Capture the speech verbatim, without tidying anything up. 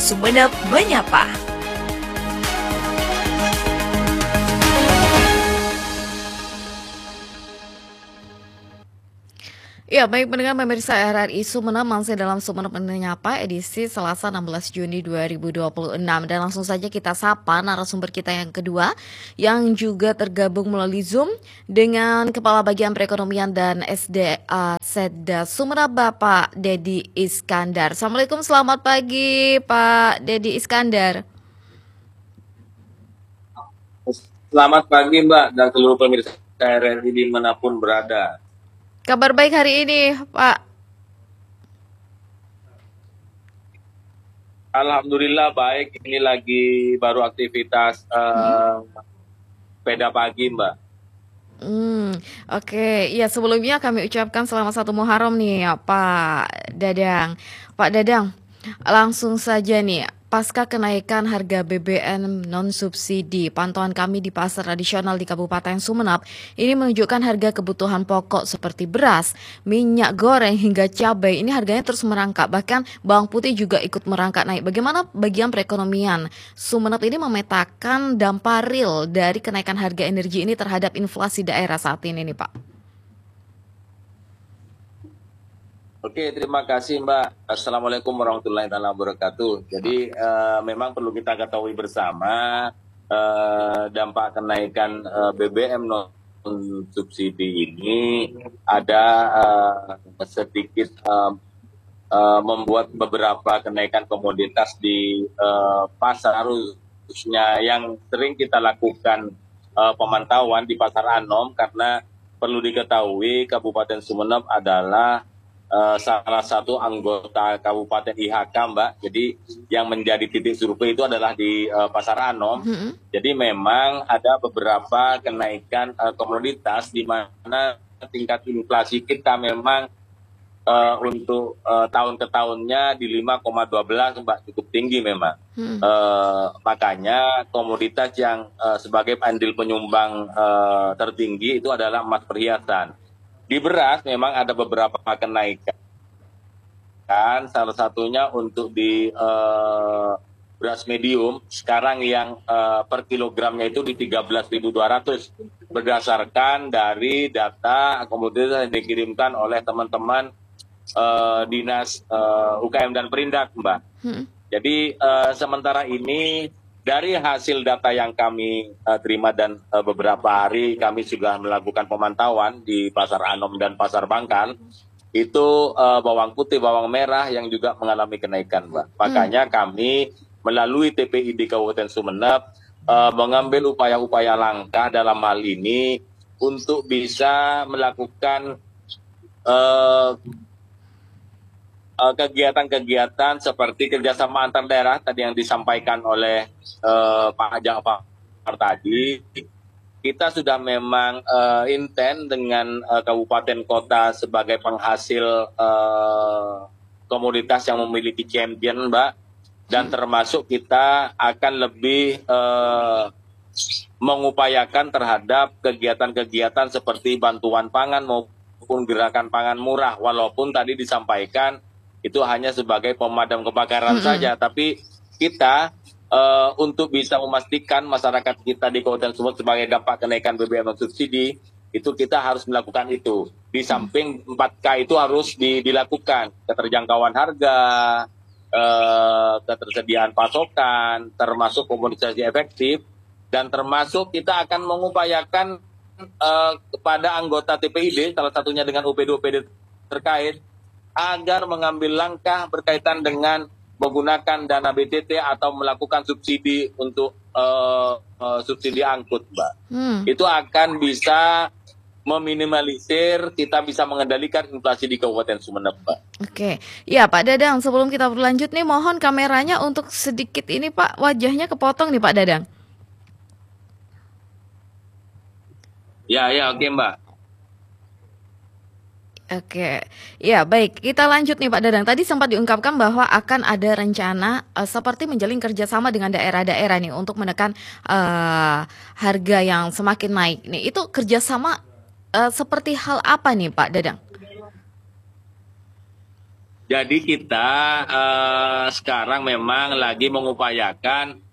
Sumeneb Menyapa. Ya, baik pendengar pemirsa R R I Sumeneb masih dalam Sumeneb Menyapa edisi Selasa enam belas Juni dua ribu dua puluh enam, dan langsung saja kita sapa narasumber kita yang kedua yang juga tergabung melalui Zoom dengan Kepala Bagian Perekonomian dan S D A Setda Sumeneb, Bapak Dedi Iskandar. Assalamualaikum, selamat pagi Pak Dedi Iskandar. Selamat pagi Mbak dan seluruh pemirsa R R I dimanapun berada. Kabar baik hari ini, Pak? Alhamdulillah baik. Ini lagi baru aktivitas uh, sepeda pagi, Mbak. Hmm, oke. Okay. Ya, sebelumnya kami ucapkan selamat satu Muharram nih ya, Pak Dadang. Pak Dadang, langsung saja nih. Pasca kenaikan harga B B M non-subsidi, pantauan kami di pasar tradisional di Kabupaten Sumeneb ini menunjukkan harga kebutuhan pokok seperti beras, minyak goreng hingga cabai ini harganya terus merangkak. Bahkan bawang putih juga ikut merangkak naik. Bagaimana bagian perekonomian Sumeneb ini memetakan dampak real dari kenaikan harga energi ini terhadap inflasi daerah saat ini nih, Pak? Oke, terima kasih Mbak. Assalamualaikum warahmatullahi wabarakatuh. Jadi uh, memang perlu kita ketahui bersama uh, dampak kenaikan uh, B B M non subsidi ini ada uh, sedikit uh, uh, membuat beberapa kenaikan komoditas di uh, pasar, khususnya yang sering kita lakukan uh, pemantauan di Pasar Anom, karena perlu diketahui Kabupaten Sumeneb adalah Uh, salah satu anggota Kabupaten I H K, Mbak. Jadi yang menjadi titik survei itu adalah di uh, Pasar Anom. Mm-hmm. Jadi memang ada beberapa kenaikan uh, komoditas di mana tingkat inflasi kita memang uh, untuk uh, tahun ke tahunnya di lima koma satu dua, Mbak, cukup tinggi memang. Mm-hmm. Uh, makanya komoditas yang uh, sebagai andil penyumbang uh, tertinggi itu adalah emas perhiasan. Di beras memang ada beberapa kenaikan, salah satunya untuk di uh, beras medium, sekarang yang uh, per kilogramnya itu di tiga belas ribu dua ratus, berdasarkan dari data komoditas yang dikirimkan oleh teman-teman uh, Dinas uh, U K M dan Perindak, Mbak. Hmm. Jadi uh, sementara ini dari hasil data yang kami uh, terima dan uh, beberapa hari kami sudah melakukan pemantauan di Pasar Anom dan Pasar Bangkal, itu uh, bawang putih, bawang merah yang juga mengalami kenaikan, Mbak. Makanya hmm. kami melalui T P I D Kabupaten Sumeneb uh, mengambil upaya-upaya langkah dalam hal ini untuk bisa melakukan uh, kegiatan-kegiatan seperti kerjasama antar daerah tadi yang disampaikan oleh uh, Pak Jafar tadi. Kita sudah memang uh, intent dengan uh, kabupaten kota sebagai penghasil uh, komoditas yang memiliki champion, Mbak, dan termasuk kita akan lebih uh, mengupayakan terhadap kegiatan-kegiatan seperti bantuan pangan maupun gerakan pangan murah, walaupun tadi disampaikan itu hanya sebagai pemadam kebakaran mm-hmm. saja, tapi kita uh, untuk bisa memastikan masyarakat kita di Kabupaten Sumeneb sebagai dampak kenaikan B B M subsidi, itu kita harus melakukan itu. Di samping empat K itu harus di, dilakukan, keterjangkauan harga, uh, ketersediaan pasokan, termasuk komunikasi efektif, dan termasuk kita akan mengupayakan uh, kepada anggota T P I D, salah satunya dengan U P D U P D terkait, agar mengambil langkah berkaitan dengan menggunakan dana B T T atau melakukan subsidi untuk uh, uh, subsidi angkut, Mbak. Hmm. Itu akan bisa meminimalisir, kita bisa mengendalikan inflasi di Kabupaten Sumeneb, Mbak. Oke, ya Pak Dadang, sebelum kita berlanjut nih, mohon kameranya untuk sedikit ini Pak, wajahnya kepotong nih Pak Dadang. Ya, ya, oke Mbak. Oke, ya baik, kita lanjut nih Pak Dadang. Tadi sempat diungkapkan bahwa akan ada rencana uh, seperti menjalin kerjasama dengan daerah-daerah nih untuk menekan uh, harga yang semakin naik. Nih, itu kerjasama uh, seperti hal apa nih Pak Dadang? Jadi kita uh, sekarang memang lagi mengupayakan